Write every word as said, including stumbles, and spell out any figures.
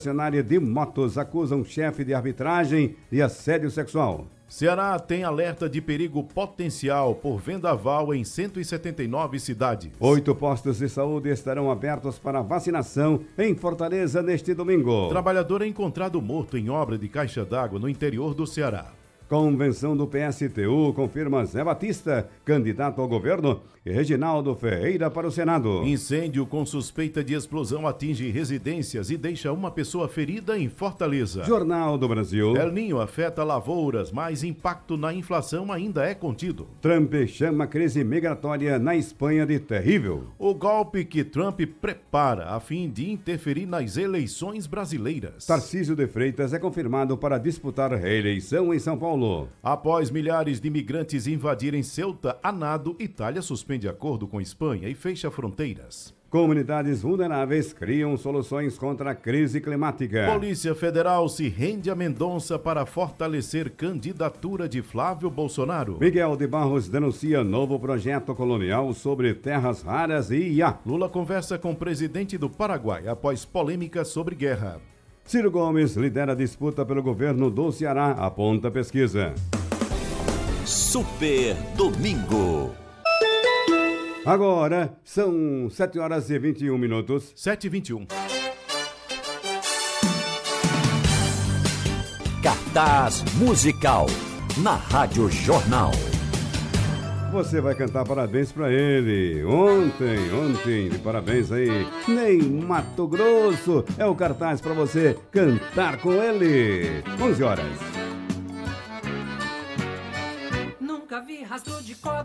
Concessionária de motos acusam chefe de arbitragem de assédio sexual. Ceará tem alerta de perigo potencial por vendaval em cento e setenta e nove cidades. Oito postos de saúde estarão abertos para vacinação em Fortaleza neste domingo. Trabalhador é encontrado morto em obra de caixa d'água no interior do Ceará. Convenção do P S T U confirma Zé Batista, candidato ao governo, e Reginaldo Ferreira para o Senado. Incêndio com suspeita de explosão atinge residências e deixa uma pessoa ferida em Fortaleza. Jornal do Brasil. El Ninho afeta lavouras, mas impacto na inflação ainda é contido. Trump chama a crise migratória na Espanha de terrível. O golpe que Trump prepara a fim de interferir nas eleições brasileiras. Tarcísio de Freitas é confirmado para disputar reeleição em São Paulo. Após milhares de imigrantes invadirem Ceuta, a nado, Itália suspende acordo com Espanha e fecha fronteiras. Comunidades vulneráveis criam soluções contra a crise climática. Polícia Federal se rende a Mendonça para fortalecer candidatura de Flávio Bolsonaro. Miguel de Barros denuncia novo projeto colonial sobre terras raras e I A. Lula conversa com o presidente do Paraguai após polêmica sobre guerra. Ciro Gomes lidera a disputa pelo governo do Ceará, aponta a pesquisa. Super Domingo. Agora são sete horas e vinte e um minutos. sete e vinte e um. Cartaz musical na Rádio Jornal. Você vai cantar parabéns pra ele. Ontem, ontem, de parabéns aí. Ney Mato Grosso é o cartaz pra você cantar com ele. onze horas. Nunca vi rastro de cobra.